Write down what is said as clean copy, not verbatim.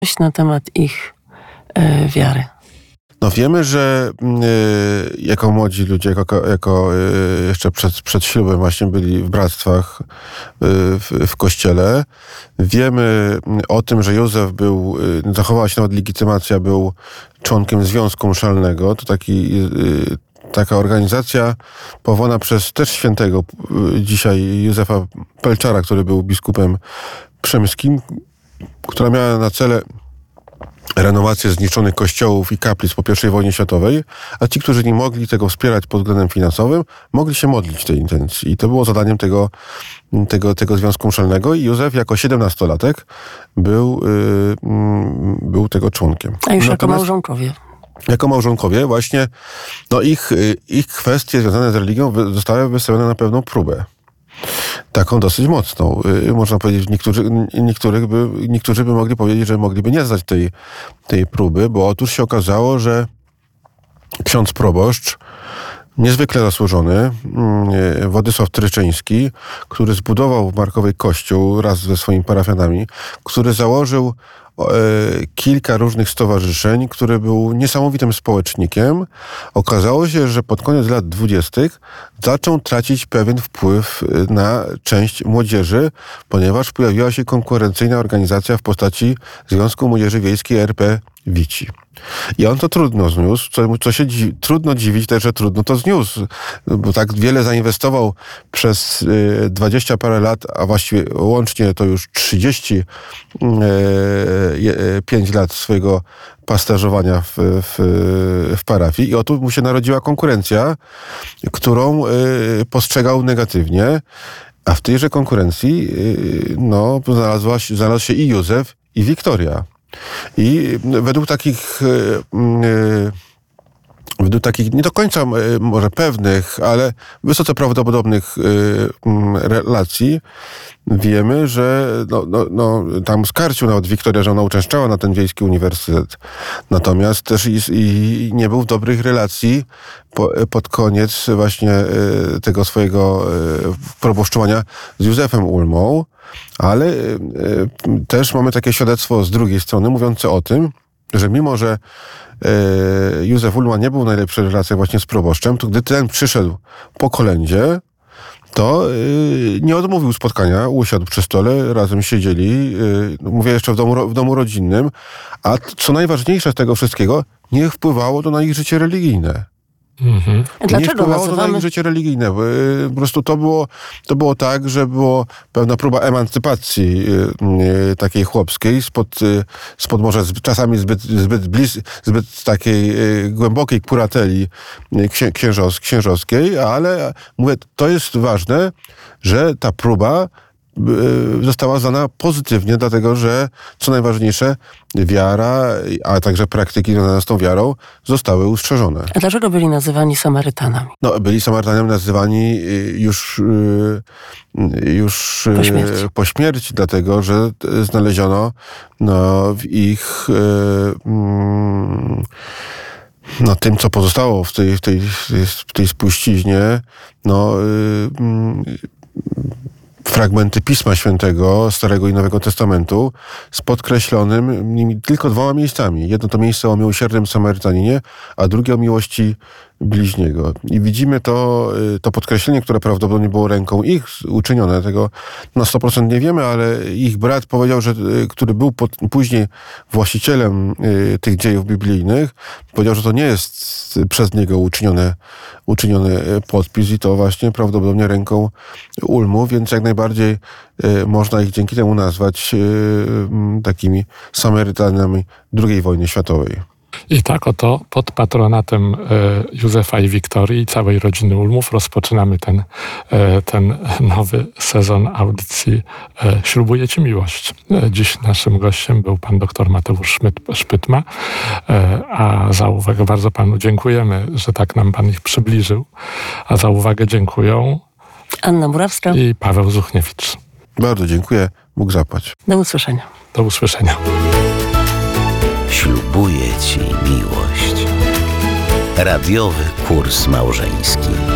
na temat ich wiary? No wiemy, że jako młodzi ludzie, jako jeszcze przed ślubem właśnie byli w bractwach w kościele. Wiemy o tym, że Józef zachowała się nawet legitymacja, był członkiem Związku Mszalnego. To taka organizacja powołana przez też świętego dzisiaj Józefa Pelczara, który był biskupem przemyskim, która miała na cele renowację zniszczonych kościołów i kaplic po I wojnie światowej, a ci, którzy nie mogli tego wspierać pod względem finansowym, mogli się modlić tej intencji. I to było zadaniem tego Związku Mszalnego i Józef jako 17-latek był tego członkiem. A już jako małżonkowie? Jako małżonkowie właśnie ich kwestie związane z religią zostały wystawione na pewną próbę. Taką dosyć mocną. Można powiedzieć, niektórzy by mogli powiedzieć, że mogliby nie zdać tej próby, bo otóż się okazało, że ksiądz proboszcz, niezwykle zasłużony, Władysław Tryczyński, który zbudował w Markowej kościół raz ze swoimi parafianami, który założył kilka różnych stowarzyszeń, który był niesamowitym społecznikiem. Okazało się, że pod koniec lat 20. zaczął tracić pewien wpływ na część młodzieży, ponieważ pojawiła się konkurencyjna organizacja w postaci Związku Młodzieży Wiejskiej RP Wici. I on to trudno zniósł, co się trudno dziwić też, że trudno to zniósł, bo tak wiele zainwestował przez 20 parę lat, a właściwie łącznie to już 35 lat swojego pasterzowania w parafii. I oto mu się narodziła konkurencja, którą postrzegał negatywnie, a w tejże konkurencji znalazł się i Józef, i Wiktoria. I według takich nie do końca może pewnych, ale wysoce prawdopodobnych relacji wiemy, że tam skarcił nawet Wiktoria, że ona uczęszczała na ten wiejski uniwersytet. Natomiast też i nie był w dobrych relacji pod koniec właśnie tego swojego proboszczowania z Józefem Ulmą, ale też mamy takie świadectwo z drugiej strony mówiące o tym, że mimo, że Józef Ulma nie był w najlepszych relacjach właśnie z proboszczem, to gdy ten przyszedł po kolędzie, to nie odmówił spotkania, usiadł przy stole, razem siedzieli, mówię jeszcze w domu rodzinnym, a co najważniejsze z tego wszystkiego, nie wpływało to na ich życie religijne. Mhm. Nie wpływało to na ich życie religijne. Po prostu to było tak, że było pewna próba emancypacji takiej chłopskiej spod może czasami zbyt takiej głębokiej kurateli księżowskiej, ale mówię, to jest ważne, że ta próba została zdana pozytywnie, dlatego że, co najważniejsze, wiara, a także praktyki związane z tą wiarą zostały ustrzeżone. A dlaczego byli nazywani Samarytanami? Byli Samarytanami nazywani już po śmierci, dlatego że znaleziono w ich tym, co pozostało w tej spuściźnie, fragmenty Pisma Świętego, Starego i Nowego Testamentu, z podkreślonym tylko 2 miejscami. Jedno to miejsce o miłosiernym Samarytaninie, a drugie o miłości bliźniego. I widzimy to podkreślenie, które prawdopodobnie było ręką ich uczynione. Tego na 100% nie wiemy, ale ich brat powiedział, który był później właścicielem tych dziejów biblijnych, powiedział, że to nie jest przez niego uczyniony podpis i to właśnie prawdopodobnie ręką Ulmu, więc jak najbardziej można ich dzięki temu nazwać takimi Samarytanami II wojny światowej. I tak oto pod patronatem Józefa i Wiktorii i całej rodziny Ulmów rozpoczynamy ten nowy sezon audycji Ślubuję Ci miłość. Dziś naszym gościem był pan dr Mateusz Szpytma, a za uwagę bardzo panu dziękujemy, że tak nam pan ich przybliżył, a za uwagę dziękują Anna Murawska i Paweł Zuchniewicz. Bardzo dziękuję. Bóg zapłać. Do usłyszenia. Do usłyszenia. Ślubuję Ci miłość. Radiowy kurs małżeński.